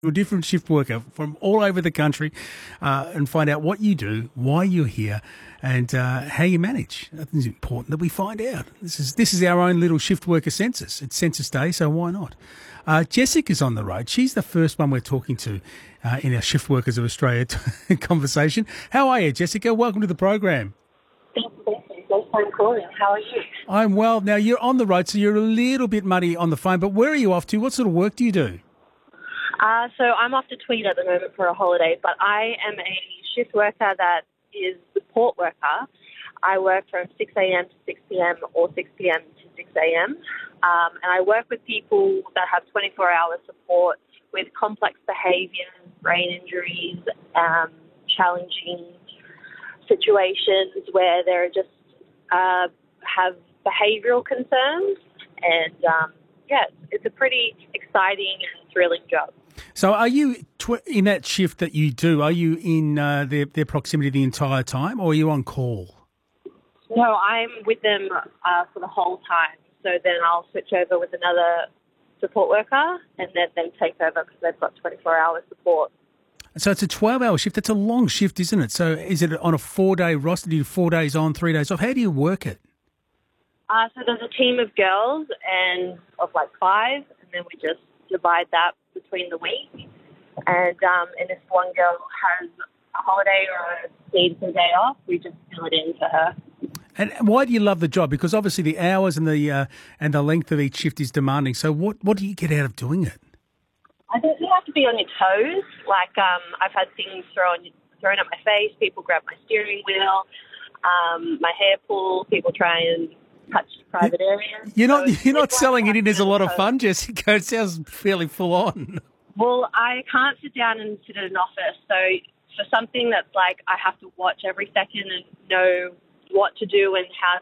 A different shift worker from all over the country and find out what you do, why you're here, and how you manage. I think it's important that we find out. This is our own little shift worker census. It's Census Day, so why not? Jessica's on the road. She's the first one we're talking to in our Shift Workers of Australia conversation. How are you, Jessica? Welcome to the program. Thank you. First time calling. How are you? I'm well. Now, you're on the road, so you're a little bit muddy on the phone, but where are you off to? What sort of work do you do? So I'm off to Tweed at the moment for a holiday, but I am a shift worker that is support worker. I work from 6 a.m. to 6 p.m. or 6 p.m. to 6 a.m. And I work with people that have 24-hour support with complex behaviours, brain injuries, challenging situations where they're just have behavioural concerns. And, it's a pretty exciting and thrilling job. So are you, in that shift that you do, are you in their proximity the entire time, or are you on call? No, I'm with them for the whole time. So then I'll switch over with another support worker and then they take over because they've got 24-hour support. So it's a 12-hour shift. That's a long shift, isn't it? So is it on a 4-day roster? Do you do 4 days on, 3 days off? How do you work it? So there's a team of girls and of like 5, and then we just divide that between the week. And if one girl has a holiday or needs a day off, we just fill it in for her. And why do you love the job? Because obviously the hours and the length of each shift is demanding. So what do you get out of doing it? I think you have to be on your toes. Like I've had things thrown at my face. People grab my steering wheel, my hair pull. People try and touch private areas. You're not selling it in as a lot of fun, Jessica. It sounds fairly full on. Well, I can't sit down and sit at an office. So for something that's like I have to watch every second and know what to do and how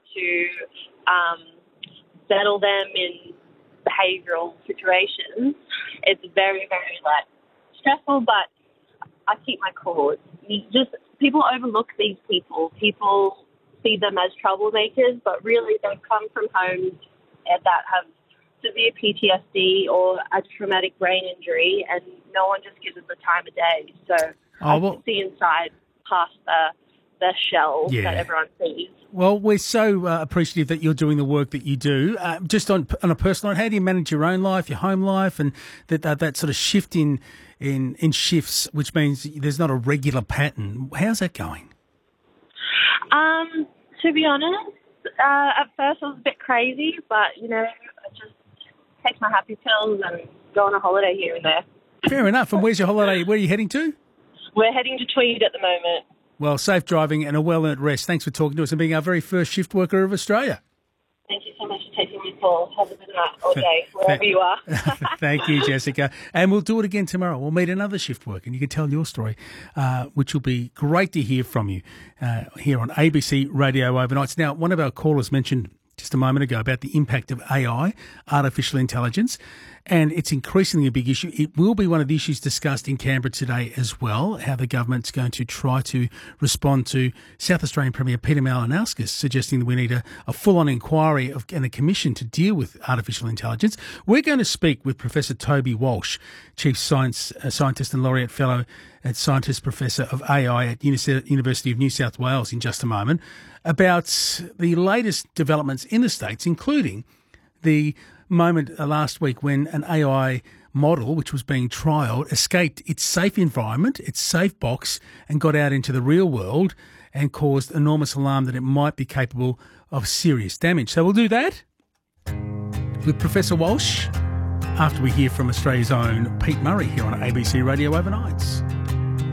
to settle them in behavioural situations, it's very, very stressful, but I keep my cool. People overlook these people. People see them as troublemakers, but really they've come from homes that have severe PTSD or a traumatic brain injury, and no one just gives us the time of day. So I can see inside past the shell that everyone sees. Well, we're so appreciative that you're doing the work that you do. Just on a personal note, how do you manage your own life, your home life, and that sort of shift in shifts, which means there's not a regular pattern? How's that going? To be honest, at first I was a bit crazy, but, I just take my happy pills and go on a holiday here and there. Fair enough. And where's your holiday? Where are you heading to? We're heading to Tweed at the moment. Well, safe driving and a well-earned rest. Thanks for talking to us and being our very first shift worker of Australia. Thank you so much for taking my call. Have a good night or day, wherever you are. Thank you, Jessica. And we'll do it again tomorrow. We'll meet another shift worker and you can tell your story, which will be great to hear from you here on ABC Radio Overnights. Now, one of our callers mentioned just a moment ago about the impact of AI, artificial intelligence, and it's increasingly a big issue. It will be one of the issues discussed in Canberra today as well, how the government's going to try to respond to South Australian Premier Peter Malinauskas suggesting that we need a full-on inquiry and a commission to deal with artificial intelligence. We're going to speak with Professor Toby Walsh, Chief Scientist and Laureate Fellow and Scientist Professor of AI at University of New South Wales in just a moment, about the latest developments in the States, including the moment last week when an AI model, which was being trialled, escaped its safe environment, its safe box, and got out into the real world and caused enormous alarm that it might be capable of serious damage. So we'll do that with Professor Walsh after we hear from Australia's own Pete Murray here on ABC Radio Overnights.